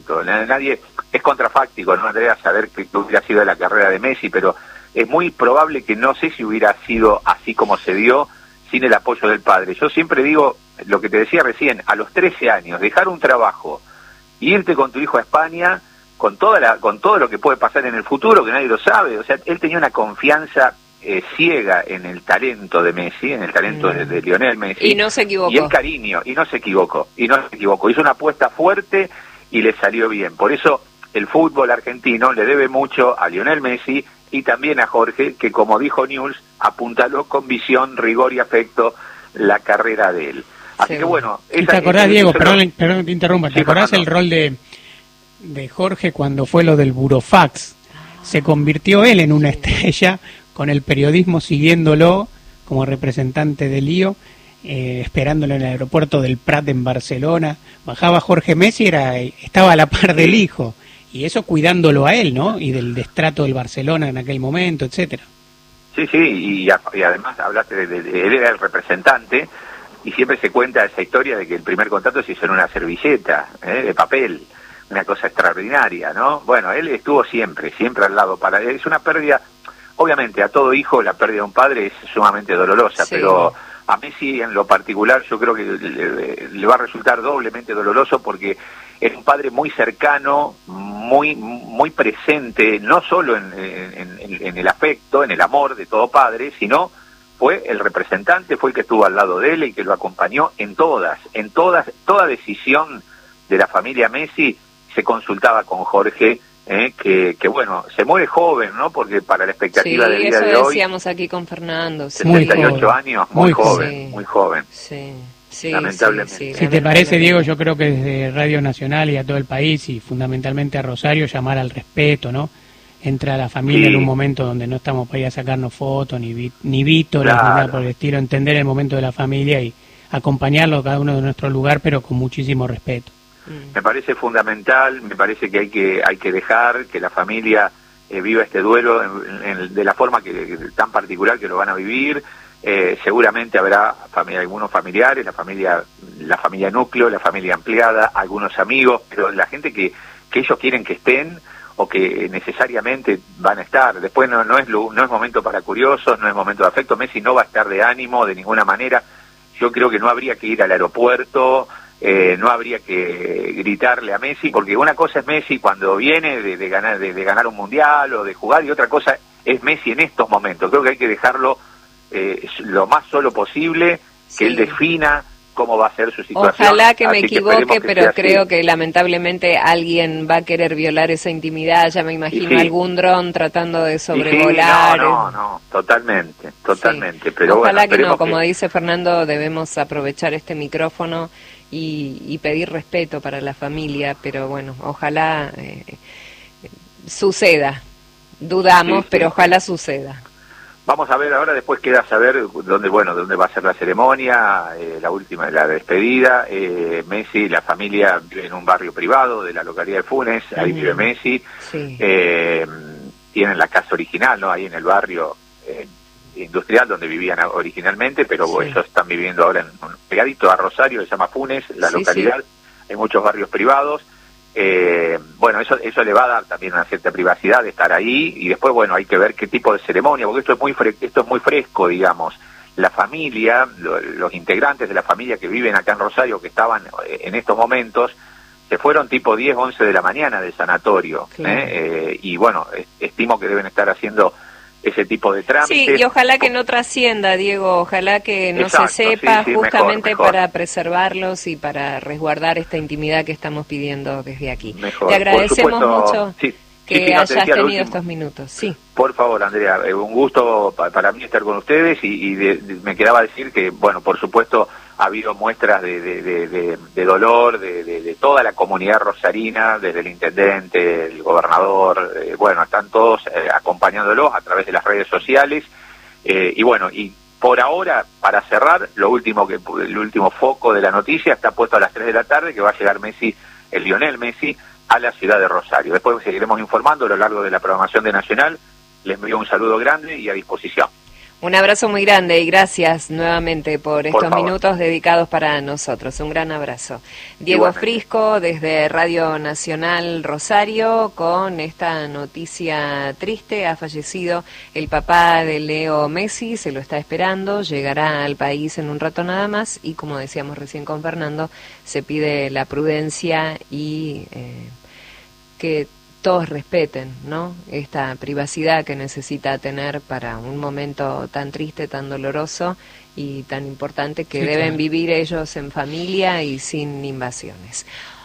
Nadie es contrafáctico, ¿no, Andrea? Saber que hubiera sido la carrera de Messi, pero es muy probable que no sé si hubiera sido así como se dio sin el apoyo del padre. Yo siempre digo lo que te decía recién, a los 13 años, dejar un trabajo, irte con tu hijo a España, con todo lo que puede pasar en el futuro, que nadie lo sabe. O sea, él tenía una confianza ciega en el talento de Messi, en el talento de Lionel Messi. Y no se equivocó. Y el cariño, y no se equivocó. Hizo una apuesta fuerte y le salió bien. Por eso el fútbol argentino le debe mucho a Lionel Messi y también a Jorge, que como dijo Newell's, apuntaló con visión, rigor y afecto la carrera de él. Así que bueno... ¿Y te acordás, Diego, perdón que te interrumpa, ¿te acordás el rol de Jorge cuando fue lo del burofax? Se convirtió él en una estrella, con el periodismo siguiéndolo como representante del lío, esperándolo en el aeropuerto del Prat en Barcelona. Bajaba Jorge Messi, estaba a la par del hijo, y eso cuidándolo a él, ¿no? Y del destrato del Barcelona en aquel momento, etcétera. Sí, y además hablaste él era el representante, y siempre se cuenta esa historia de que el primer contrato se hizo en una servilleta, de papel, una cosa extraordinaria, ¿no? Bueno, él estuvo siempre al lado. Para él es una pérdida, obviamente a todo hijo la pérdida de un padre es sumamente dolorosa, sí. Pero a Messi en lo particular yo creo que le va a resultar doblemente doloroso porque es un padre muy cercano, muy presente, no solo en el afecto, en el amor de todo padre, sino fue el representante, fue el que estuvo al lado de él y que lo acompañó en toda decisión de la familia Messi se consultaba con Jorge, que bueno, se muere joven, ¿no? Porque para la expectativa de vida de hoy... eso decíamos aquí con Fernando. 78 años, muy joven, sí. Muy joven. Sí, lamentablemente. Sí, si te parece, Diego, yo creo que desde Radio Nacional y a todo el país, y fundamentalmente a Rosario, llamar al respeto, ¿no? Entra la familia en un momento donde no estamos para ir a sacarnos fotos, ni vítoras, ni nada por el estilo, entender el momento de la familia y acompañarlo cada uno de nuestro lugar, pero con muchísimo respeto. Me parece fundamental, me parece que hay que dejar que la familia viva este duelo de la forma tan particular que lo van a vivir. Seguramente habrá algunos familiares, la familia núcleo, la familia ampliada, algunos amigos, pero la gente que ellos quieren que estén o que necesariamente van a estar. Después no es momento para curiosos, no es momento de afecto. Messi no va a estar de ánimo de ninguna manera. Yo creo que no habría que ir al aeropuerto, no habría que gritarle a Messi, porque una cosa es Messi cuando viene de ganar un mundial o de jugar, y otra cosa es Messi en estos momentos. Creo que hay que dejarlo lo más solo posible, que él defina cómo va a ser su situación. Ojalá que me equivoque, pero creo que lamentablemente alguien va a querer violar esa intimidad. Ya me imagino algún dron tratando de sobrevolar. No, totalmente. Pero ojalá bueno, que no, como dice Fernando, debemos aprovechar este micrófono y pedir respeto para la familia, pero bueno, ojalá suceda. Dudamos, pero ojalá suceda. Vamos a ver ahora, después queda saber dónde va a ser la ceremonia, la despedida. Messi, la familia vive en un barrio privado de la localidad de Funes, ahí vive Messi. Sí. Tienen la casa original, ¿no? Ahí en el barrio industrial donde vivían originalmente, pero ellos están viviendo ahora pegadito a Rosario, se llama Funes, la localidad. Hay muchos barrios privados. Bueno, eso le va a dar también una cierta privacidad de estar ahí, y después, bueno, hay que ver qué tipo de ceremonia, porque esto es muy fresco, digamos. La familia, los integrantes de la familia que viven acá en Rosario, que estaban en estos momentos, se fueron tipo 10, 11 de la mañana del sanatorio, claro. Y bueno, estimo que deben estar haciendo ese tipo de trámites. Sí, y ojalá que no trascienda, Diego, ojalá que no se sepa, justamente mejor. Para preservarlos y para resguardar esta intimidad que estamos pidiendo desde aquí. Mejor. Te agradecemos mucho que hayas tenido estos minutos. Sí. Por favor, Andrea, un gusto para mí estar con ustedes y me quedaba decir que, bueno, por supuesto, ha habido muestras de dolor de toda la comunidad rosarina, desde el intendente, el gobernador, bueno, están todos acompañándolos a través de las redes sociales, y bueno, y por ahora, para cerrar, el último foco de la noticia está puesto a las 3 de la tarde, que va a llegar el Lionel Messi, a la ciudad de Rosario. Después seguiremos informando a lo largo de la programación de Nacional. Les envío un saludo grande y a disposición. Un abrazo muy grande y gracias nuevamente por estos minutos dedicados para nosotros. Un gran abrazo. Diego Frisco desde Radio Nacional Rosario con esta noticia triste. Ha fallecido el papá de Leo Messi, se lo está esperando, llegará al país en un rato nada más y como decíamos recién con Fernando, se pide la prudencia y que todos respeten, ¿no? Esta privacidad que necesita tener para un momento tan triste, tan doloroso y tan importante que deben vivir ellos en familia y sin invasiones.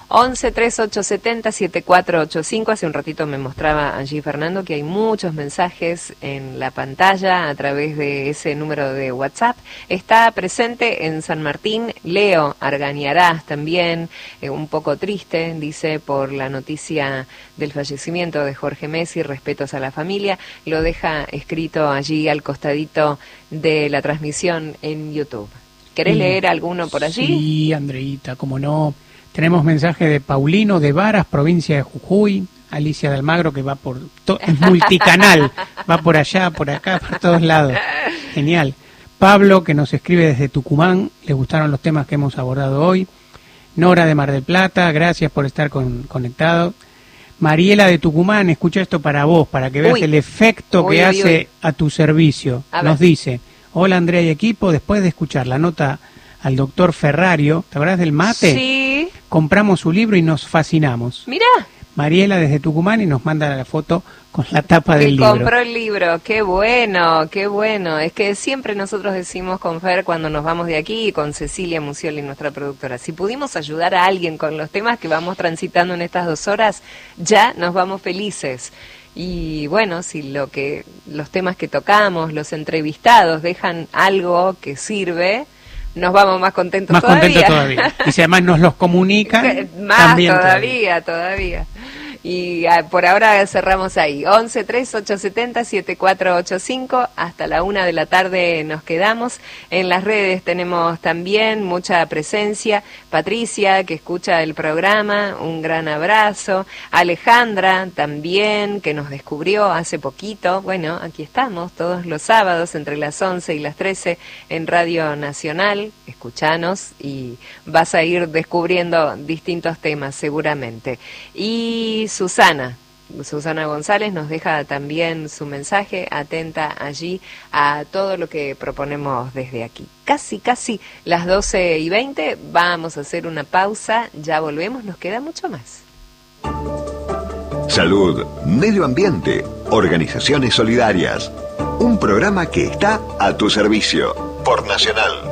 11-3870-7485. Hace un ratito me mostraba allí Fernando que hay muchos mensajes en la pantalla a través de ese número de WhatsApp. Está presente en San Martín Leo Argañarás también, un poco triste, dice, por la noticia del fallecimiento de Jorge Messi, respetos a la familia. Lo deja escrito allí al costadito de la transmisión en YouTube. ¿Querés leer alguno por allí? Sí, Andreita, como no. Tenemos mensaje de Paulino de Varas, provincia de Jujuy, Alicia de Almagro, que va por... es multicanal, va por allá, por acá, por todos lados. Genial. Pablo, que nos escribe desde Tucumán, le gustaron los temas que hemos abordado hoy. Nora de Mar del Plata, gracias por estar conectado. Mariela de Tucumán, escucha esto para vos, para que veas el efecto que hace a tu servicio. Nos dice, hola Andrea y equipo, después de escuchar la nota al doctor Ferrario, ¿te acuerdas del mate? Sí. Compramos su libro y nos fascinamos. Mirá. Mariela desde Tucumán y nos manda la foto con la tapa del libro. Compró el libro, qué bueno, qué bueno. Es que siempre nosotros decimos con Fer cuando nos vamos de aquí y con Cecilia Musioli, nuestra productora, si pudimos ayudar a alguien con los temas que vamos transitando en estas 2 horas, ya nos vamos felices. Y bueno, si los temas que tocamos, los entrevistados dejan algo que sirve, nos vamos más contentos todavía. Y si además nos los comunican, más también todavía. Y por ahora cerramos ahí. 11-3870-7485. Hasta la 1 de la tarde nos quedamos. En las redes tenemos también mucha presencia. Patricia, que escucha el programa, un gran abrazo. Alejandra, también, que nos descubrió hace poquito. Bueno, aquí estamos todos los sábados entre las 11 y las 13 en Radio Nacional. Escuchanos y vas a ir descubriendo distintos temas seguramente. Y Susana González nos deja también su mensaje, atenta allí a todo lo que proponemos desde aquí. Casi las 12:20, vamos a hacer una pausa, ya volvemos, nos queda mucho más. Salud, medio ambiente, organizaciones solidarias. Un programa que está a tu servicio por Nacional.